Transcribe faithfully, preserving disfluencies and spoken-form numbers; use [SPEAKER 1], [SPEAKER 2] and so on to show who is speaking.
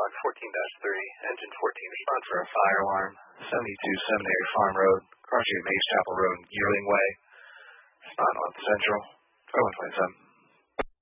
[SPEAKER 1] log fourteen dash thirty, engine fourteen, respond for a fire alarm, seventy-two Seminary Farm Road, crossing Mays Chapel Road, Yearling Way. Respond on Central, four one two seven.